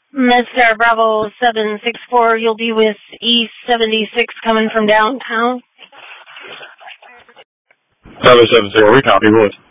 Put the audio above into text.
Mr. Bravo 764, you'll be with East 76 coming from downtown. Bravo 764, we copy, boys.